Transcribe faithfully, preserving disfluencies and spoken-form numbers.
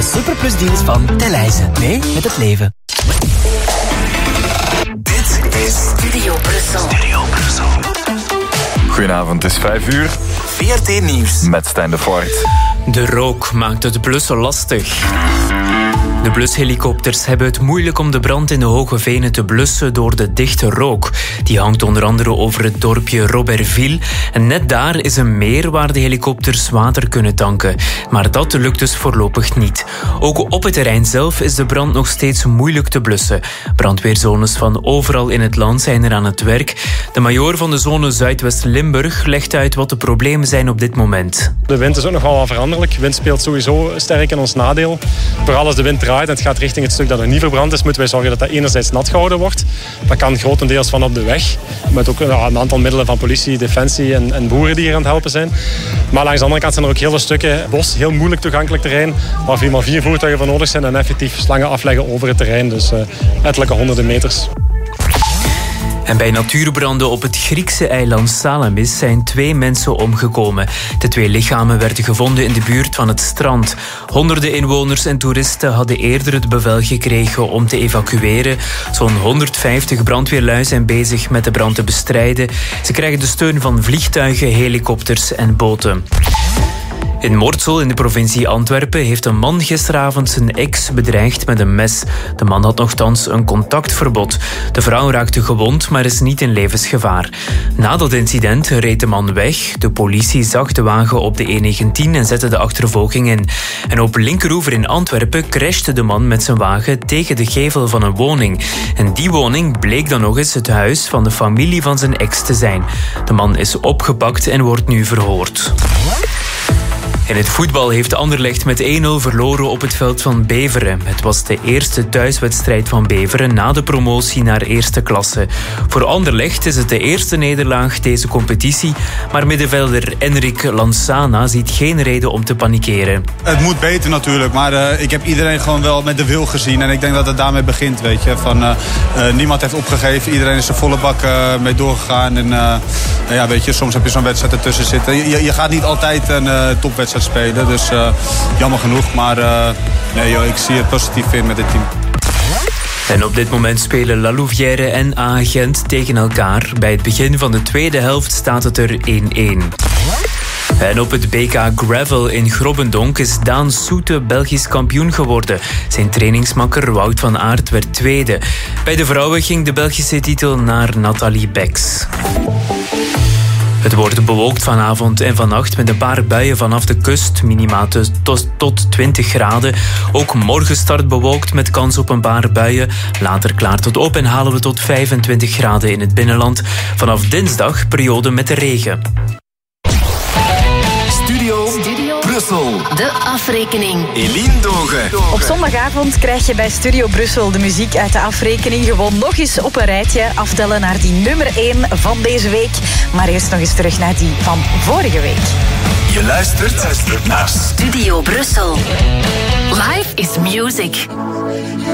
superplus deals van Telijzen. Mee met het leven. Dit is Studio Brussel. Studio Brussel. Goedenavond, het is vijf uur. V R T Nieuws. Met Stijn de Voort. De rook maakt het blussen lastig. De blushelikopters hebben het moeilijk om de brand in de Hoge Venen te blussen door de dichte rook. Die hangt onder andere over het dorpje Robertville. En net daar is een meer waar de helikopters water kunnen tanken. Maar dat lukt dus voorlopig niet. Ook op het terrein zelf is de brand nog steeds moeilijk te blussen. Brandweerzones van overal in het land zijn er aan het werk. De majoor van de zone Zuidwest-Limburg legt uit wat de problemen zijn op dit moment. De wind is ook nog wel wat veranderlijk. De wind speelt sowieso sterk in ons nadeel. Vooral als de wind draait en het gaat richting het stuk dat nog niet verbrand is, moeten wij zorgen dat dat enerzijds nat gehouden wordt. Dat kan grotendeels van op de weg. Met ook een aantal middelen van politie, defensie en, en boeren die hier aan het helpen zijn. Maar langs de andere kant zijn er ook hele stukken bos, heel moeilijk toegankelijk terrein, waar vier maar vier voertuigen voor nodig zijn en effectief slangen afleggen over het terrein. Dus uh, ettelijke honderden meters. En bij natuurbranden op het Griekse eiland Salamis zijn twee mensen omgekomen. De twee lichamen werden gevonden in de buurt van het strand. Honderden inwoners en toeristen hadden eerder het bevel gekregen om te evacueren. Zo'n honderdvijftig brandweerlui zijn bezig met de brand te bestrijden. Ze krijgen de steun van vliegtuigen, helikopters en boten. In Mortsel in de provincie Antwerpen heeft een man gisteravond zijn ex bedreigd met een mes. De man had nochtans een contactverbod. De vrouw raakte gewond, maar is niet in levensgevaar. Na dat incident reed de man weg. De politie zag de wagen op de E negentien en zette de achtervolging in. En op Linkeroever in Antwerpen crashte de man met zijn wagen tegen de gevel van een woning. En die woning bleek dan nog eens het huis van de familie van zijn ex te zijn. De man is opgepakt en wordt nu verhoord. In het voetbal heeft Anderlecht met één nul verloren op het veld van Beveren. Het was de eerste thuiswedstrijd van Beveren na de promotie naar eerste klasse. Voor Anderlecht is het de eerste nederlaag deze competitie, maar middenvelder Enric Lansana ziet geen reden om te panikeren. Het moet beter natuurlijk, maar uh, ik heb iedereen gewoon wel met de wil gezien en ik denk dat het daarmee begint, weet je. Van, uh, uh, niemand heeft opgegeven, iedereen is er volle bak uh, mee doorgegaan en uh, ja, weet je, soms heb je zo'n wedstrijd ertussen zitten. Je, je gaat niet altijd een uh, topwedstrijd spelen, dus uh, jammer genoeg, maar uh, nee, joh, ik zie het positief in met dit team. En op dit moment spelen La Louvière en A-Gent tegen elkaar. Bij het begin van de tweede helft staat het er één-één. En op het B K Gravel in Grobbendonk is Daan Soete Belgisch kampioen geworden. Zijn trainingsmakker Wout van Aert werd tweede. Bij de vrouwen ging de Belgische titel naar Nathalie Beks. Het wordt bewolkt vanavond en vannacht met een paar buien vanaf de kust. Minima tot, tot twintig graden. Ook morgen start bewolkt met kans op een paar buien. Later klaart het op en halen we tot vijfentwintig graden in het binnenland. Vanaf dinsdag periode met de regen. Studio, Studio Brussel. De afrekening. Eline Dogen. Op zondagavond krijg je bij Studio Brussel de muziek uit de afrekening gewoon nog eens op een rijtje aftellen naar die nummer één van deze week. Maar eerst nog eens terug naar die van vorige week. Je luistert, luistert naar Studio Brussel. Life is music.